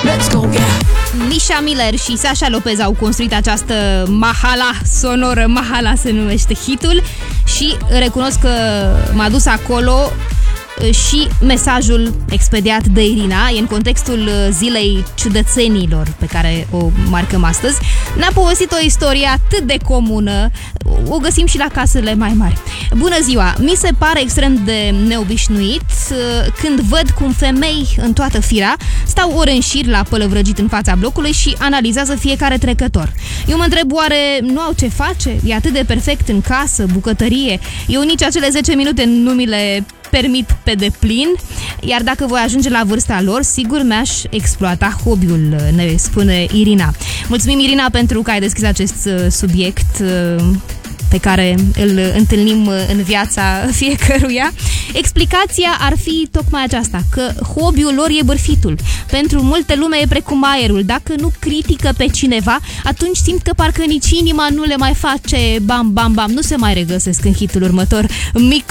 Let's go, yeah. Misha Miller și Sasha Lopez au construit această mahala sonoră, mahala se numește hitul, și recunosc că m-a dus acolo și mesajul expediat de Irina. E în contextul zilei ciudățenilor pe care o marcăm astăzi. Ne-a povestit o istorie atât de comună, o găsim și la casele mai mari. Bună ziua! Mi se pare extrem de neobișnuit când văd cum femei în toată firea stau ore în șir la pălăvrăgit în fața blocului și analizează fiecare trecător. Eu mă întreb, oare nu au ce face? E atât de perfect în casă, bucătărie. Eu nici acele 10 minute nu mi le permit pe deplin, iar dacă voi ajunge la vârsta lor, sigur mi-aș exploata hobby-ul, ne spune Irina. Mulțumim, Irina, pentru că ai deschis acest subiect pe care îl întâlnim în viața fiecăruia. Explicația ar fi tocmai aceasta, că hobby-ul lor e bârfitul. Pentru multe lume e precum aerul. Dacă nu critică pe cineva, atunci simt că parcă nici inima nu le mai face bam, bam, bam. Nu se mai regăsesc în hitul următor.